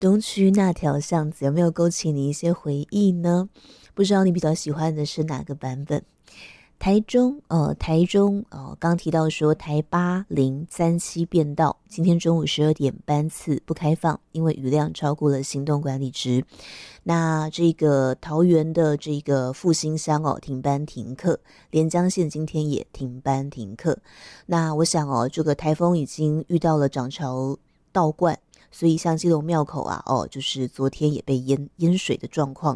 东区那条巷子有没有勾起你一些回忆呢？不知道你比较喜欢的是哪个版本？台中刚提到说台8037变道，今天中午12点班次不开放，因为雨量超过了行动管理值。那这个桃园的这个复兴乡停班停课，连江县今天也停班停课。那我想这个台风已经遇到了涨潮倒灌，所以像基隆庙口就是昨天也被淹水的状况。